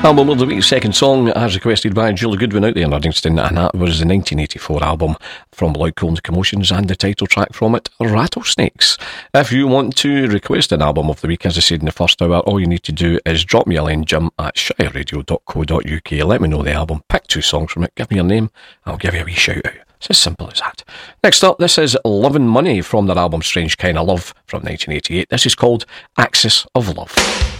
Album of the week, second song, as requested by Julie Goodwin out there in Uddingston, and that was the 1984 album from Lloyd Cole's Commotions, and the title track from it, Rattlesnakes. If you want to request an album of the week, as I said in the first hour, all you need to do is drop me a line, jim@shireradio.co.uk. Let me know the album, pick 2 songs from it, give me your name, I'll give you a wee shout out. It's as simple as that. Next up, this is Lovin' Money from their album Strange Kind of Love from 1988. This is called Axis of Love.